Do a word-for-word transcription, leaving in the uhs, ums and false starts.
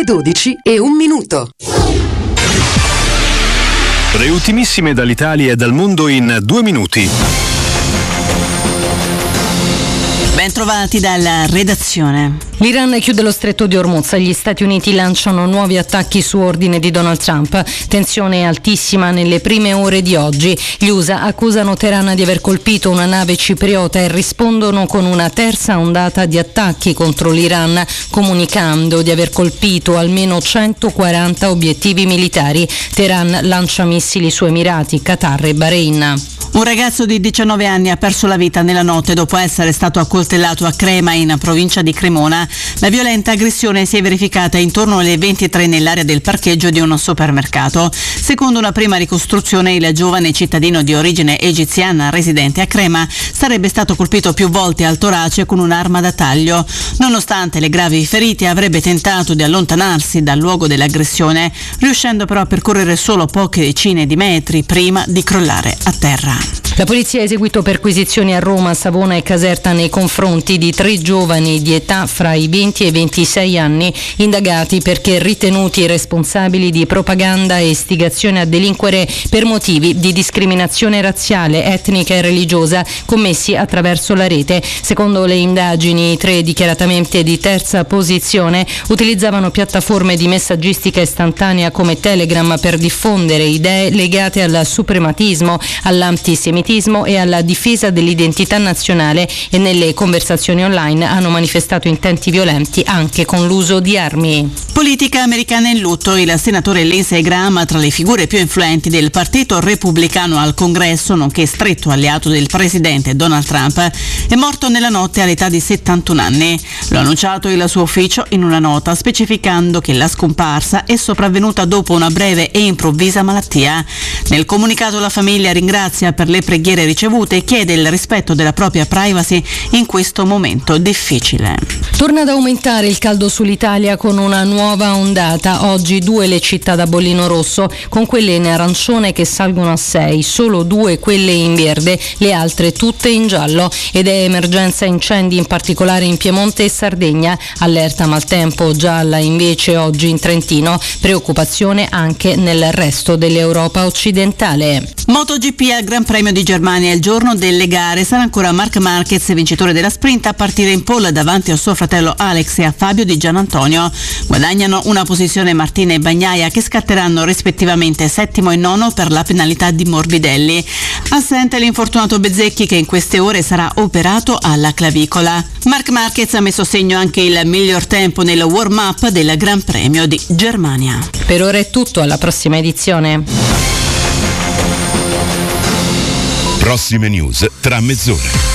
le dodici e un minuto. Le ultimissime dall'Italia e dal mondo in due minuti. Bentrovati dalla redazione. L'Iran chiude lo stretto di Hormuz, gli Stati Uniti lanciano nuovi attacchi su ordine di Donald Trump, tensione altissima nelle prime ore di oggi. Gli U S A accusano Teheran di aver colpito una nave cipriota e rispondono con una terza ondata di attacchi contro l'Iran, comunicando di aver colpito almeno centoquaranta obiettivi militari. Teheran lancia missili su Emirati, Qatar e Bahrain. Un ragazzo di diciannove anni ha perso la vita nella notte dopo essere stato accoltellato a Crema, in provincia di Cremona. La violenta aggressione si è verificata intorno alle ventitré nell'area del parcheggio di un supermercato. Secondo una prima ricostruzione, il giovane cittadino di origine egiziana residente a Crema sarebbe stato colpito più volte al torace con un'arma da taglio. Nonostante le gravi ferite, avrebbe tentato di allontanarsi dal luogo dell'aggressione, riuscendo però a percorrere solo poche decine di metri prima di crollare a terra. La polizia ha eseguito perquisizioni a Roma, Savona e Caserta nei confronti di tre giovani di età fra i venti e i ventisei anni, indagati perché ritenuti responsabili di propaganda e istigazione a delinquere per motivi di discriminazione razziale, etnica e religiosa commessi attraverso la rete. Secondo le indagini, i tre, dichiaratamente di terza posizione, utilizzavano piattaforme di messaggistica istantanea come Telegram per diffondere idee legate al suprematismo, all'antisemitismo e alla difesa dell'identità nazionale, e nelle conversazioni online hanno manifestato intenti violenti anche con l'uso di armi. Politica americana in lutto. Il senatore Lindsey Graham, tra le figure più influenti del partito repubblicano al Congresso, nonché stretto alleato del presidente Donald Trump, è morto nella notte all'età di settantuno anni. Lo ha annunciato il suo ufficio in una nota, specificando che la scomparsa è sopravvenuta dopo una breve e improvvisa malattia. Nel comunicato la famiglia ringrazia per le preghiere ricevute e chiede il rispetto della propria privacy in questo momento difficile. Torna ad aumentare il caldo sull'Italia con una nuova ondata. Oggi due le città da bollino rosso, con quelle in arancione che salgono a sei, solo due quelle in verde, le altre tutte in giallo, ed è emergenza incendi in particolare in Piemonte e Sardegna. Allerta maltempo gialla invece oggi in Trentino, preoccupazione anche nel resto dell'Europa occidentale. MotoGP al Gran Premio di Germania, il giorno delle gare sarà ancora Marc Marquez, vincitore della sprint, a partire in pole davanti a suo fratello Alex e a Fabio Di Gianantonio. Guadagnano una posizione Martina e Bagnaia, che scatteranno rispettivamente settimo e nono per la penalità di Morbidelli. Assente l'infortunato Bezzecchi, che in queste ore sarà operato alla clavicola. Marc Marquez ha messo segno anche il miglior tempo nel warm-up del Gran Premio di Germania. Per ora è tutto, alla prossima edizione. Prossime news tra mezz'ora.